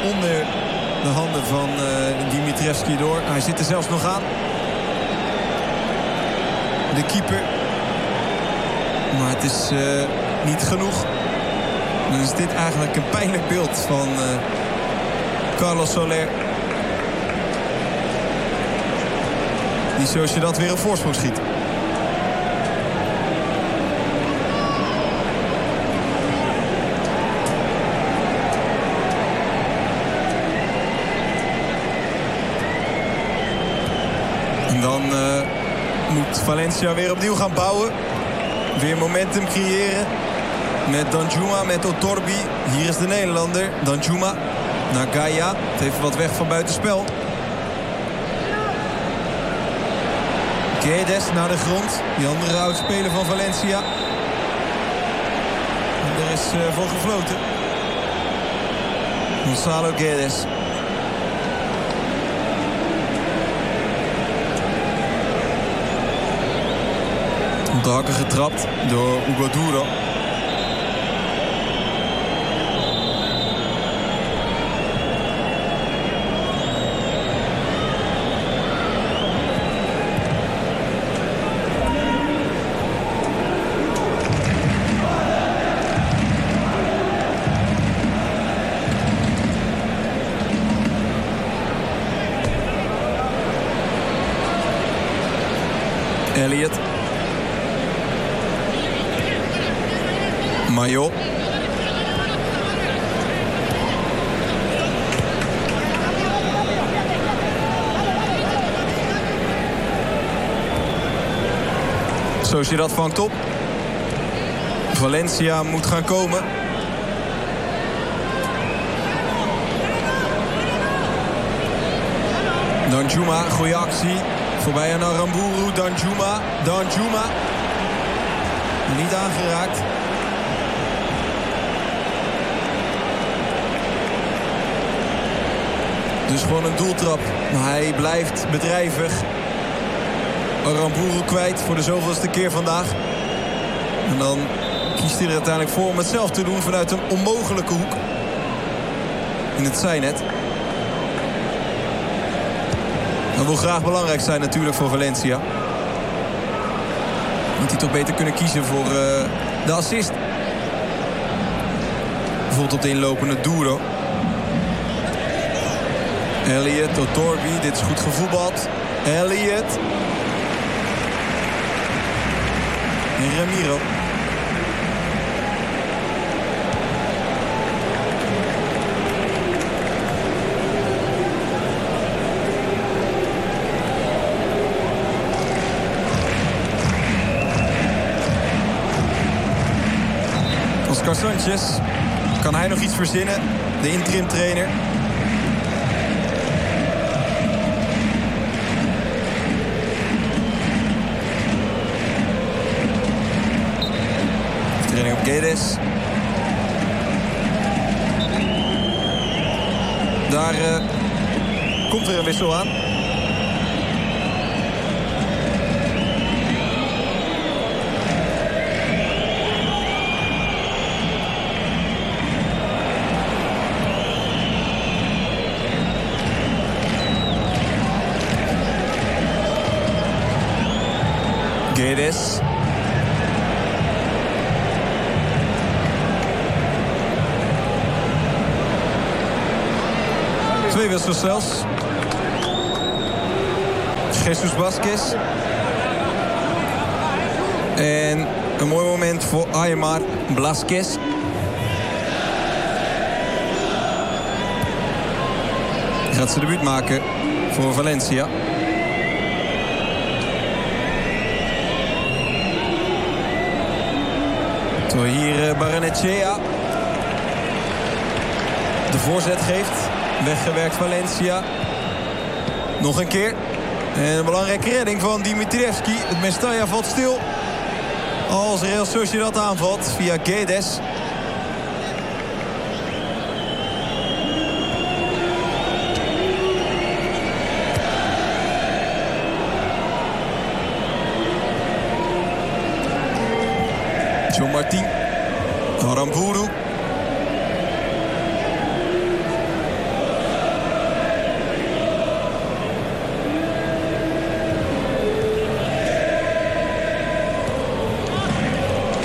onder de handen van Dimitrievski door. Hij zit er zelfs nog aan. De keeper. Maar het is niet genoeg. Dan is dit eigenlijk een pijnlijk beeld van Carlos Soler. Die Sociedad weer een voorsprong schiet. En dan moet Valencia weer opnieuw gaan bouwen. Weer momentum creëren. Met Danjuma, met Otorbi. Hier is de Nederlander. Danjuma naar Gaia. Het heeft wat weg van buitenspel. Guedes naar de grond. Die andere oudspeler van Valencia. En er is voor gefloten. Gonzalo Guedes. Op de hakken getrapt door Hugo Duro. Elliot. Mayo. Sociedad vangt op. Valencia moet gaan komen. Danjuma, goede actie. Voorbij aan Aramburu, Danjuma. Niet aangeraakt. Dus gewoon een doeltrap. Maar hij blijft bedrijvig. Aramburu kwijt voor de zoveelste keer vandaag. En dan kiest hij er uiteindelijk voor om het zelf te doen vanuit een onmogelijke hoek. In het zijnet. Dat wil graag belangrijk zijn natuurlijk voor Valencia. Moet hij toch beter kunnen kiezen voor de assist. Bijvoorbeeld op de inlopende Duro. Elliot, Otorbi, dit is goed gevoetbald. Elliot. En Ramiro. Oscar Sanchez. Kan hij nog iets verzinnen? De interim trainer. Training op Guedes. Daar komt er een wissel aan. Guedes. Twee wissels zelfs. Jesus Vázquez. En een mooi moment voor Aymar Blasquez. Die gaat zijn debuut maken voor Valencia. Terwijl hier Barrenechea de voorzet geeft. Weggewerkt Valencia. Nog een keer. En een belangrijke redding van Dimitrievski. Het Mestalla valt stil. Als Real Sociedad aanvalt via Guedes. John Martín. Aramburu.